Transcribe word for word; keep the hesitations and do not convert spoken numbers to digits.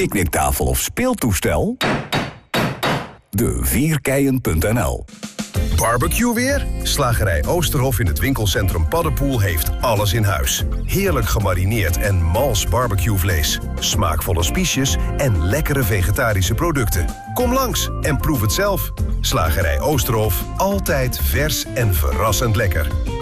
picknicktafel of speeltoestel? De vierkeien punt n l. Barbecue weer? Slagerij Oosterhof in het winkelcentrum Paddenpoel heeft alles in huis. Heerlijk gemarineerd en mals barbecuevlees. Smaakvolle spiesjes en lekkere vegetarische producten. Kom langs en proef het zelf. Slagerij Oosterhof, altijd vers en verrassend lekker.